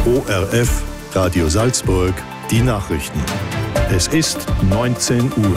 ORF Radio Salzburg, die Nachrichten. Es ist 19 Uhr.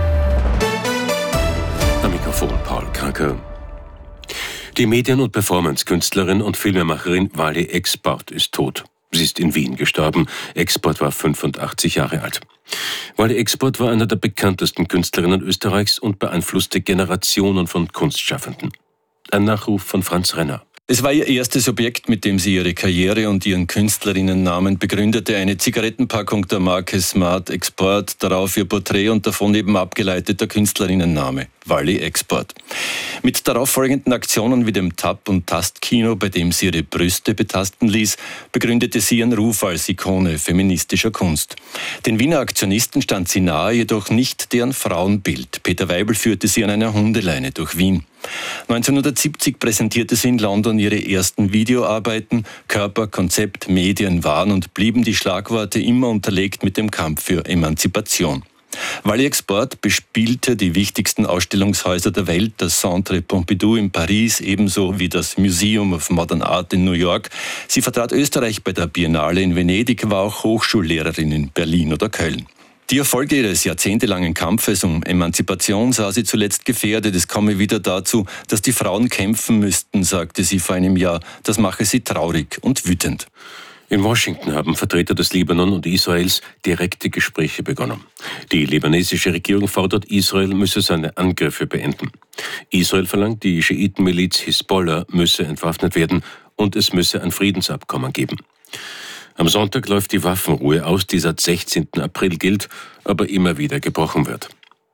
Am Mikrofon Paul Kranke. Die Medien- und Performance-Künstlerin und Filmemacherin Wally Export ist tot. Sie ist in Wien gestorben. Export war 85 Jahre alt. Wally Export war einer der bekanntesten Künstlerinnen Österreichs und beeinflusste Generationen von Kunstschaffenden. Ein Nachruf von Franz Renner. Es war ihr erstes Objekt, mit dem sie ihre Karriere und ihren Künstlerinnennamen begründete. Eine Zigarettenpackung der Marke Smart Export, darauf ihr Porträt und davon eben abgeleitet der Künstlerinnenname Wally Export. Mit darauffolgenden Aktionen wie dem Tap- und Tastkino, bei dem sie ihre Brüste betasten ließ, begründete sie ihren Ruf als Ikone feministischer Kunst. Den Wiener Aktionisten stand sie nahe, jedoch nicht deren Frauenbild. Peter Weibel führte sie an einer Hundeleine durch Wien. 1970 präsentierte sie in London ihre ersten Videoarbeiten. Körper, Konzept, Medien waren und blieben die Schlagworte immer unterlegt mit dem Kampf für Emanzipation. Wally Export bespielte die wichtigsten Ausstellungshäuser der Welt, das Centre Pompidou in Paris, ebenso wie das Museum of Modern Art in New York. Sie vertrat Österreich bei der Biennale in Venedig, war auch Hochschullehrerin in Berlin oder Köln. Die Erfolge ihres jahrzehntelangen Kampfes um Emanzipation sah sie zuletzt gefährdet. Es komme wieder dazu, dass die Frauen kämpfen müssten, sagte sie vor einem Jahr. Das mache sie traurig und wütend. In Washington haben Vertreter des Libanon und Israels direkte Gespräche begonnen. Die libanesische Regierung fordert, Israel müsse seine Angriffe beenden. Israel verlangt, die Schiitenmiliz Hisbollah müsse entwaffnet werden und es müsse ein Friedensabkommen geben. Am Sonntag läuft die Waffenruhe aus, die seit 16. April gilt, aber immer wieder gebrochen wird.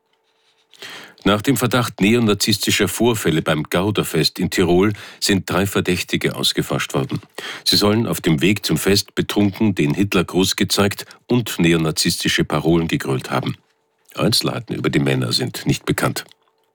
Nach dem Verdacht neonazistischer Vorfälle beim Gauderfest in Tirol sind 3 Verdächtige ausgefascht worden. Sie sollen auf dem Weg zum Fest betrunken den Hitlergruß gezeigt und neonazistische Parolen gegrölt haben. Einzelheiten über die Männer sind nicht bekannt.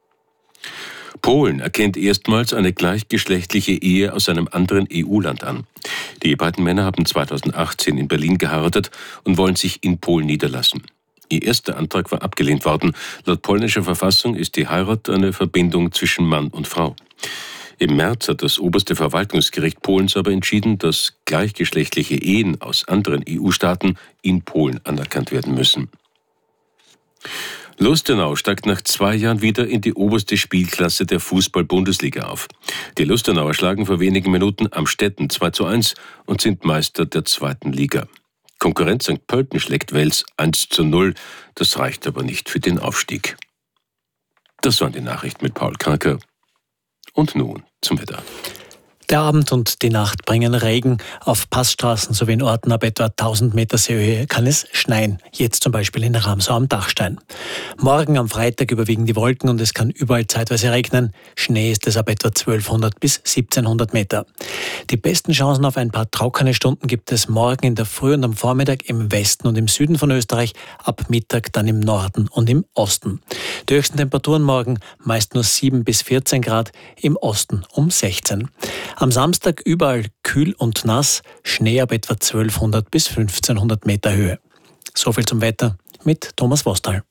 Polen erkennt erstmals eine gleichgeschlechtliche Ehe aus einem anderen EU-Land an. Die beiden Männer haben 2018 in Berlin geheiratet und wollen sich in Polen niederlassen. Ihr erster Antrag war abgelehnt worden. Laut polnischer Verfassung ist die Heirat eine Verbindung zwischen Mann und Frau. Im März hat das oberste Verwaltungsgericht Polens aber entschieden, dass gleichgeschlechtliche Ehen aus anderen EU-Staaten in Polen anerkannt werden müssen. Lustenau steigt nach 2 Jahren wieder in die oberste Spielklasse der Fußball-Bundesliga auf. Die Lustenauer schlagen vor wenigen Minuten Amstetten 2:1 und sind Meister der 2. Liga. Konkurrent St. Pölten schlägt Wels 1:0, das reicht aber nicht für den Aufstieg. Das waren die Nachrichten mit Paul Kranke. Und nun zum Wetter. Der Abend und die Nacht bringen Regen. Auf Passstraßen sowie in Orten ab etwa 1000 Meter Seehöhe kann es schneien. Jetzt zum Beispiel in Ramsau am Dachstein. Morgen am Freitag überwiegen die Wolken und es kann überall zeitweise regnen. Schnee ist es ab etwa 1200 bis 1700 Meter. Die besten Chancen auf ein paar trockene Stunden gibt es morgen in der Früh und am Vormittag im Westen und im Süden von Österreich, ab Mittag dann im Norden und im Osten. Die höchsten Temperaturen morgen meist nur 7 bis 14 Grad, im Osten um 16. Am Samstag überall kühl und nass, Schnee ab etwa 1200 bis 1500 Meter Höhe. Soviel zum Wetter mit Thomas Vostal.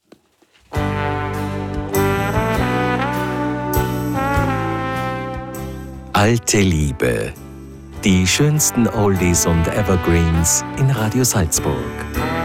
Alte Liebe. Die schönsten Oldies und Evergreens in Radio Salzburg.